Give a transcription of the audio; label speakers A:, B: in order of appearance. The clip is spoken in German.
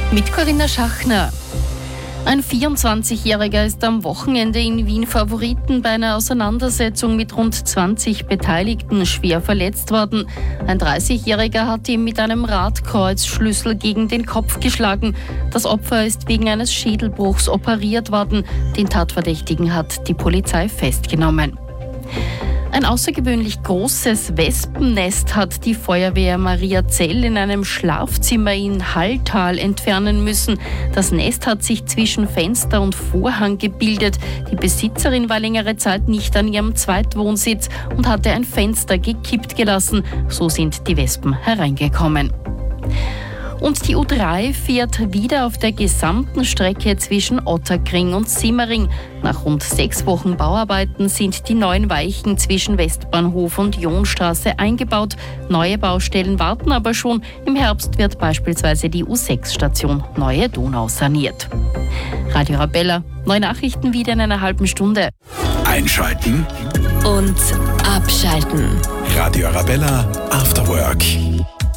A: Mit Corinna Schachner. Ein 24-Jähriger ist am Wochenende in Wien Favoriten bei einer Auseinandersetzung mit rund 20 Beteiligten schwer verletzt worden. Ein 30-Jähriger hat ihm mit einem Radkreuzschlüssel gegen den Kopf geschlagen. Das Opfer ist wegen eines Schädelbruchs operiert worden. Den Tatverdächtigen hat die Polizei festgenommen. Ein außergewöhnlich großes Wespennest hat die Feuerwehr Mariazell in einem Schlafzimmer in Halltal entfernen müssen. Das Nest hat sich zwischen Fenster und Vorhang gebildet. Die Besitzerin war längere Zeit nicht an ihrem Zweitwohnsitz und hatte ein Fenster gekippt gelassen. So sind die Wespen hereingekommen. Und die U3 fährt wieder auf der gesamten Strecke zwischen Ottakring und Simmering. Nach rund 6 Wochen Bauarbeiten sind die neuen Weichen zwischen Westbahnhof und Jonstraße eingebaut. Neue Baustellen warten aber schon. Im Herbst wird beispielsweise die U6-Station Neue Donau saniert. Radio Arabella, neue Nachrichten wieder in einer halben Stunde.
B: Einschalten
C: und abschalten.
B: Radio Arabella After Work.